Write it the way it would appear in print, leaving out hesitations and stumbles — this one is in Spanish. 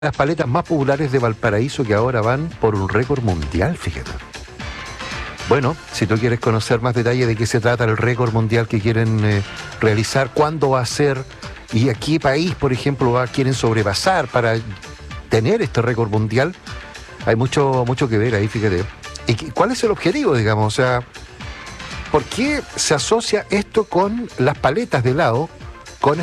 Las paletas más populares de Valparaíso que ahora van por un récord mundial, fíjate. Bueno, si tú quieres conocer más detalle de qué se trata el récord mundial que quieren realizar, cuándo va a ser y a qué país, por ejemplo, quieren sobrepasar para tener este récord mundial, hay mucho que ver ahí, fíjate. ¿Y cuál es el objetivo, digamos? O sea, ¿por qué se asocia esto con las paletas de helado